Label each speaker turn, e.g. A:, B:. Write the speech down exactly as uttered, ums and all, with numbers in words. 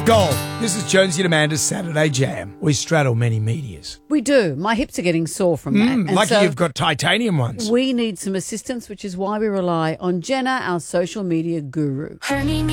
A: Gold. This is Jonesy and Amanda's Saturday Jam. We straddle many medias.
B: We do. My hips are getting sore from that.
A: Mm,
B: And
A: lucky
B: so
A: you've got titanium ones.
B: we need some assistance, which is why we rely on Jenna, our social media guru.